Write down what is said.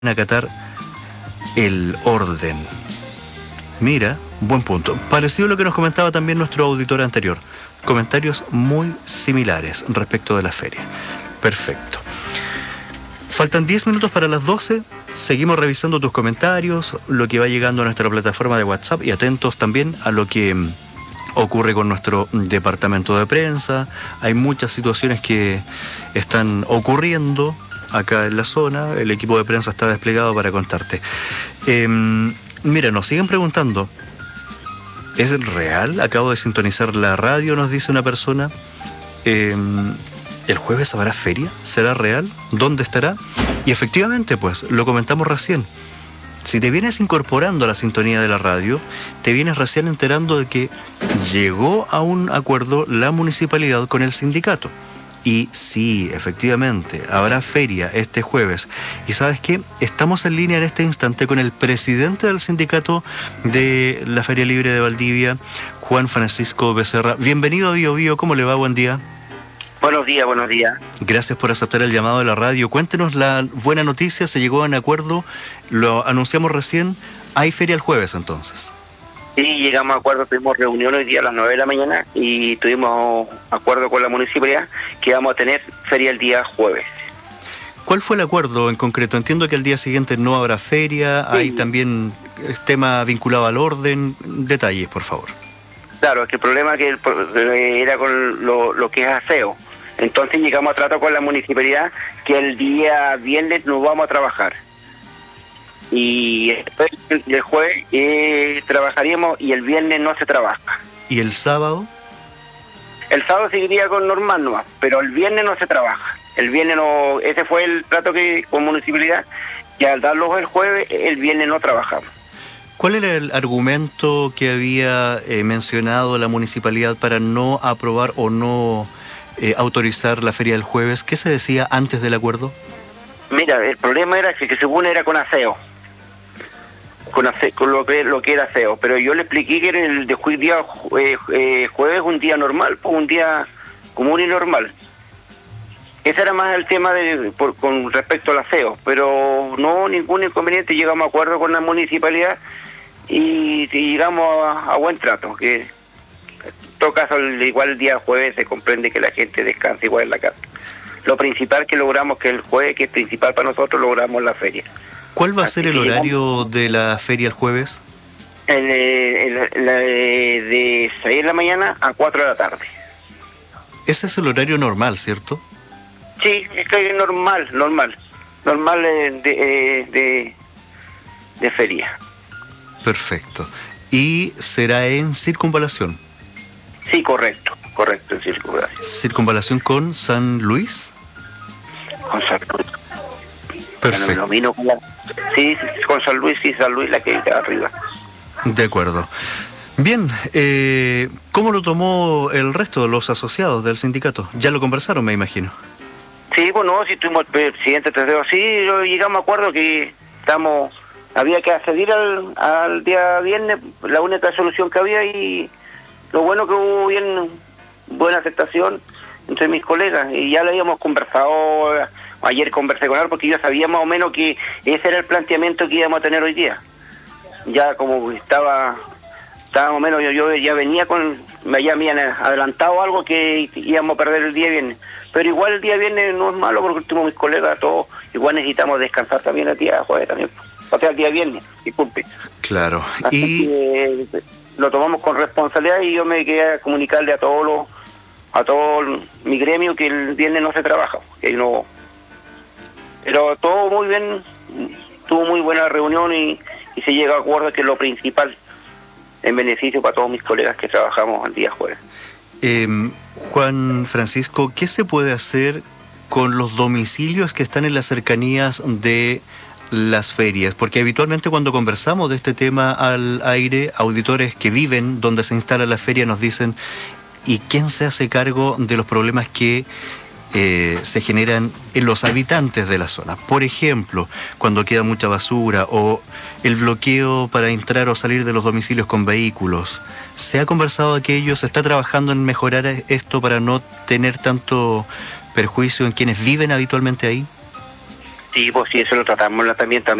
acatar el orden. Mira, buen punto. Parecido a lo que nos comentaba también nuestro auditor anterior. Comentarios muy similares respecto de la feria. Perfecto. Faltan 10 minutos para las 12. Seguimos revisando tus comentarios, lo que va llegando a nuestra plataforma de WhatsApp y atentos también a lo que ocurre con nuestro departamento de prensa. Hay muchas situaciones que están ocurriendo acá en la zona. El equipo de prensa está desplegado para contarte. Mira, nos siguen preguntando, ¿es real? Acabo de sintonizar la radio, nos dice una persona. ¿El jueves habrá feria? ¿Será real? ¿Dónde estará? Y efectivamente, pues, lo comentamos recién. Si te vienes incorporando a la sintonía de la radio, te vienes recién enterando de que llegó a un acuerdo la municipalidad con el sindicato. Y sí, efectivamente, habrá feria este jueves. ¿Y sabes qué? Estamos en línea en este instante con el presidente del sindicato de la Feria Libre de Valdivia, Juan Francisco Becerra. Bienvenido a Bio Bio, ¿cómo le va? Buen día. Buenos días, buenos días. Gracias por aceptar el llamado de la radio. Cuéntenos la buena noticia, se llegó a un acuerdo, lo anunciamos recién, hay feria el jueves entonces. Sí, llegamos a acuerdo, tuvimos reunión hoy día a las 9 de la mañana y tuvimos acuerdo con la municipalidad que vamos a tener feria el día jueves. ¿Cuál fue el acuerdo en concreto? Entiendo que el día siguiente no habrá feria, sí. Hay también tema vinculado al orden, detalles por favor. Claro, es que el problema que era con lo que es aseo. Entonces llegamos a trato con la municipalidad que el día viernes nos vamos a trabajar. Y después el jueves trabajaríamos y el viernes no se trabaja. ¿Y el sábado? El sábado seguiría con normal nomás, pero el viernes no se trabaja. El viernes no, ese fue el trato que con municipalidad, que al darlos el jueves, el viernes no trabajamos. ¿Cuál era el argumento que había mencionado la municipalidad para no aprobar o no autorizar la feria del jueves? ¿Qué se decía antes del acuerdo? Mira, el problema era que según era con aseo. Con lo que era aseo, pero yo le expliqué que era el día jueves un día normal, pues un día común y normal. Ese era más el tema con respecto al aseo, pero no ningún inconveniente, llegamos a acuerdo con la municipalidad y llegamos a buen trato, que en todo caso igual el día jueves se comprende que la gente descansa igual en la casa. Lo principal que logramos que el jueves, que es principal para nosotros, logramos la feria. ¿Cuál va a ser el horario de la feria el jueves? De 6 de la mañana a 4 de la tarde. Ese es el horario normal, ¿cierto? Sí, es que es normal de feria. Perfecto. ¿Y será en Circunvalación? Sí, correcto, en Circunvalación. ¿Circunvalación con San Luis? Con San Luis. Perfecto. Sí, con San Luis la que está arriba. De acuerdo. Bien, ¿cómo lo tomó el resto de los asociados del sindicato? Ya lo conversaron, me imagino. Sí, bueno, sí tuvimos el presidente tercero, sí, llegamos a acuerdo que había que acceder al día viernes, la única solución que había, y lo bueno que hubo bien buena aceptación entre mis colegas, y ya lo habíamos conversado. Ayer conversé con él porque yo sabía más o menos que ese era el planteamiento que íbamos a tener hoy día. Ya como estaba más o menos, yo ya venía ya me habían adelantado algo que íbamos a perder el día viernes. Pero igual el día viernes no es malo porque último mis colegas todos igual necesitamos descansar también el día jueves también. O sea, el día viernes, disculpe. Claro. Así que lo tomamos con responsabilidad y yo me quería comunicarle a todo mi gremio que el viernes no se trabaja, que no. Pero todo muy bien, tuvo muy buena reunión y se llega a acuerdo que es lo principal en beneficio para todos mis colegas que trabajamos el día jueves. Juan Francisco, ¿qué se puede hacer con los domicilios que están en las cercanías de las ferias? Porque habitualmente cuando conversamos de este tema al aire, auditores que viven donde se instala la feria nos dicen, ¿y quién se hace cargo de los problemas que se generan en los habitantes de la zona? Por ejemplo, cuando queda mucha basura o el bloqueo para entrar o salir de los domicilios con vehículos. ¿Se ha conversado de aquello? ¿Se está trabajando en mejorar esto para no tener tanto perjuicio en quienes viven habitualmente ahí? Sí, pues sí, eso lo tratamos también